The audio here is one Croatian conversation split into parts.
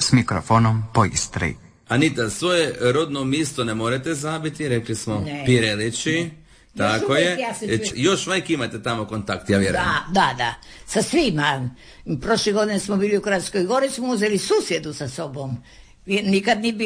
s mikrofonom po Istri. Anita, svoje rodno mjesto ne morate zabiti, rekli smo Pirelići. Tako je. Još uvijek imate tamo kontakt, ja vjerujem. Da. Sa svima. Prošle godine smo bili u Kranjskoj Gori, smo uzeli susjedu sa sobom. Nikad ni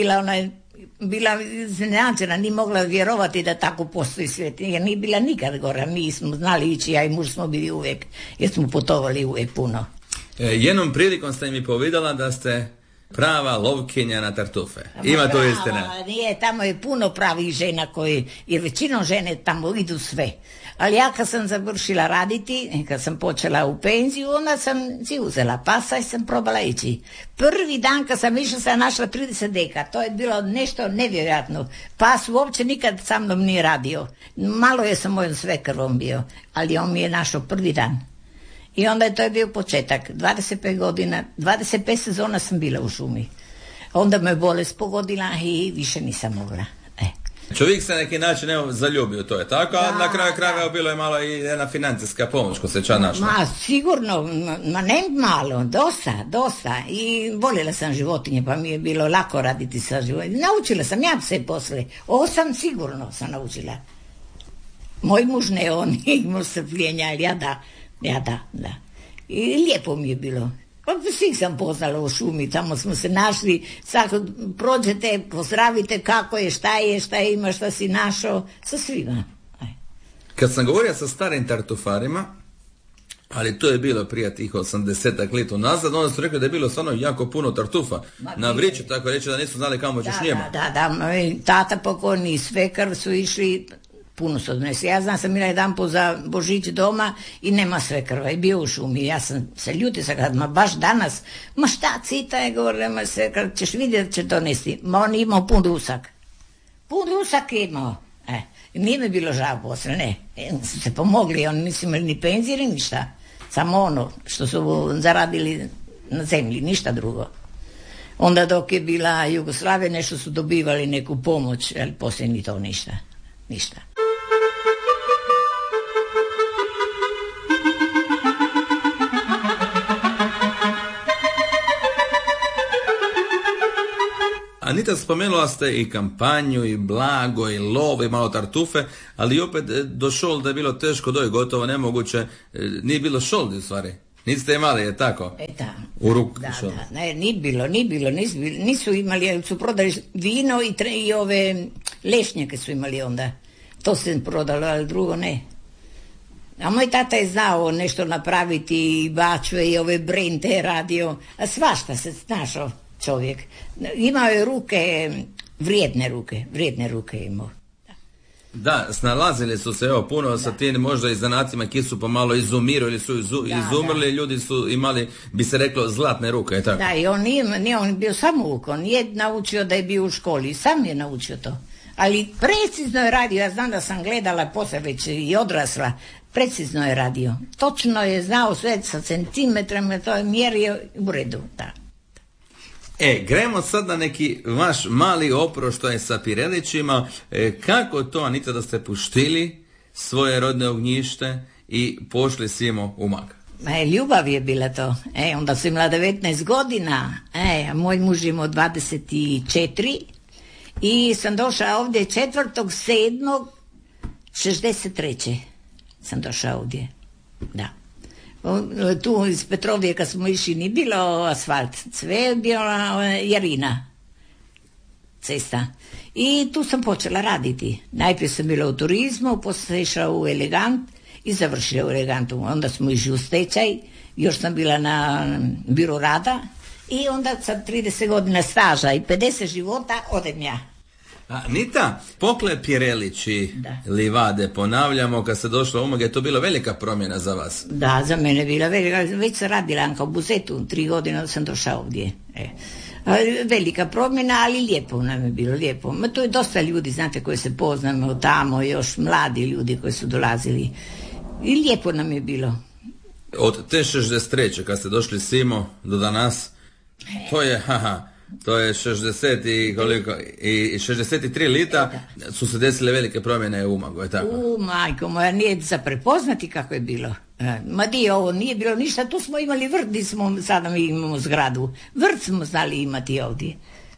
bila iznenađena, ni mogla vjerovati da tako postoji svijet. Jer nije bila nikad gora. Mi smo znali ići, ja i muž smo bili uvijek, jer smo putovali uvijek puno. Jednom prilikom ste mi povedala da ste prava lovkinja na tartufe. Ima to istina? Nije, tamo je puno pravih žena koji, jer većinom žene tamo idu sve. Ali ja kad sam završila raditi, kad sam počela u penziju, onda sam si uzela pasa i sam probala ići. Prvi dan kad sam išla sam našla 30 deka. To je bilo nešto nevjerojatno. Pas uopće nikad sa mnom nije radio. Malo je sa mojom svekrvom bio, ali on mi je našao prvi dan. I onda je to bio početak. 25 godina, 25 sezona sam bila u šumi. Onda me bolest pogodila i više nisam mogla. Čovjek se na neki način zaljubio, to je tako, a na kraju krajeva bilo je malo i jedna financijska pomoć ko se ča našla. Sigurno, ne malo, dosta. I voljela sam životinje, pa mi je bilo lako raditi sa životinje. Naučila sam ja se posle. Ovo sam sigurno naučila. Moj muž ne, on imao strpljenja, ali ja da. I lijepo mi je bilo. Pa svih sam poznala u šumi, tamo smo se našli, svako prođete, pozdravite kako je, šta ima, šta si našao, sa svima. Kad sam govorio sa starim tartufarima, ali to je bilo prije tih 80-ak let nazad, onda su rekli da je bilo stvarno jako puno tartufa. Na vriću, tako reći, da nisu znali kamo ćeš njema. Da, moj tata pokojni i svekar su išli, puno su odnesi. Ja znam, sam bila jedan po za Božić doma i nema svekrva i bio u šumi. Ja sam se ljutila kad baš danas, šta cita je, govore, kad ćeš vidjeti da će donesti. On je imao pun dusak je imao. Nije mi bilo žao posle, ne. Su se pomogli, oni nisu imali ni penzije ni ništa. Samo ono što su zaradili na zemlji, ništa drugo. Onda dok je bila Jugoslavija, nešto su dobivali neku pomoć, ali poslije ni to ništa. Anita, spomenula ste i kampanju, i blago, i lov, i malo tartufe, ali opet došlo da je bilo teško, gotovo nemoguće, nije bilo šoldi u stvari. Niste imali, je tako? Da. U ruku. Da. Ne, nije bilo. Nisu imali, su prodali vino i ove lešnjake su imali onda. To se prodalo, ali drugo ne. A moj tata je znao nešto napraviti, i bačve, i ove brente radio, a svašta se našao čovjek. Imao je vrijedne ruke imao. Da, snalazili su se puno sa tim možda i zanatima ki su pomalo izumirali, su izumrli, ljudi su imali, bi se reklo, zlatne ruke, tako? Da, i on nije on bio samouk, on nije naučio da je bio u školi, sam je naučio to. Ali precizno je radio, ja znam da sam gledala posle već i odrasla, precizno je radio. Točno je znao sve sa centimetrama, to je mjerio u redu, da. Gremo sad na neki vaš mali oproštaj sa Pirelićima. Kako to, Anita, da ste puštili svoje rodne ognjište i pošli simo u Umag? Ljubav je bila to. Onda sam imala 19 godina, a moj muž imao 24 i sam došla ovdje 4.7.63. sam došla ovdje. Da. Tu iz Petrovije kad smo išli nije bilo asfalt, sve je bila Jarina cesta i tu sam počela raditi. Najprije sam bila u turizmu, poslije sam išla u Elegant i završila u Elegantu. Onda smo išli u stečaj, još sam bila na biro rada i onda sa 30 godina staža i 50 života odem ja. Anita, pokle Pirelići livade, ponavljamo, kad ste došla u Umag, je to bila velika promjena za vas? Da, za mene je bila velika, već sam radila u Buzetu, 3 godine da sam došla ovdje. Velika promjena, ali lijepo nam je bilo, lijepo. Tu je dosta ljudi, znate, koji se poznamo tamo, još mladi ljudi koji su dolazili. I lijepo nam je bilo. Od te 63. kad ste došli simo do danas, to je 60 i koliko, i 63 lita su se desile velike promjene u Umagu, je tako? Majko moja, nije za prepoznati kako je bilo. Ma di ovo, nije bilo ništa, tu smo imali vrt, di smo, sada mi imamo zgradu. Vrt smo znali imati ovdje.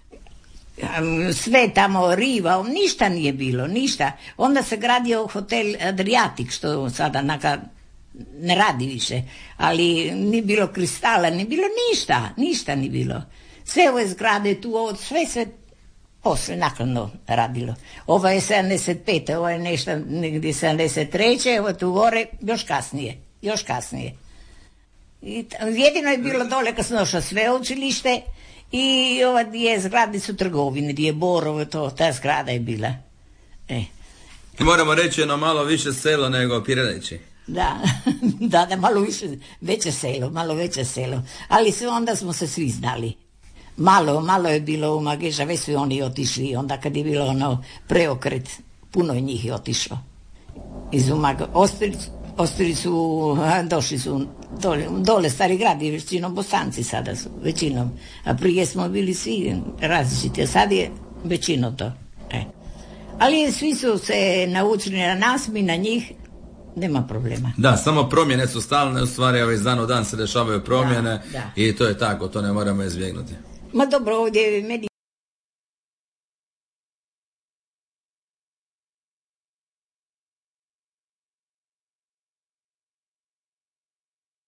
Sve tamo riva, ništa nije bilo, ništa. Onda se gradio hotel Adriatic, što sada ne radi više, ali nije bilo kristala, nije bilo ništa nije bilo. Sve ove zgrade tu, sve se posle nakladno radilo. Ovo je 75. Ovo je nešto negdje 73. Ovo tu gore još kasnije. I jedino je bilo dole kad sam došla sveučilište i ova dvije zgrade su trgovine, gdje je Borovo, ta zgrada je bila. Moramo reći jedno malo više selo nego Pireneći. Da, malo veće selo. Ali onda smo se svi znali. Malo je bilo u Mageša, već su oni otišli, onda kad je bilo preokret, puno njih je otišlo. Iz ostali su, došli su dole Stari grad i većinom Bosanci sada su, većinom. A prije smo bili svi različiti, a sad je većino to. Ali svi su se naučili na nas, mi na njih, nema problema. Da, samo promjene su stalne, u stvari iz dan u dan se dešavaju promjene i to je tako, to ne moramo izbjegnuti. Ma dobro, ovdje meni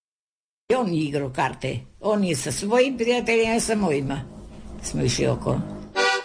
on igrao karte. On je sa svojim prijateljima, ja sa mojima. Smo išli oko.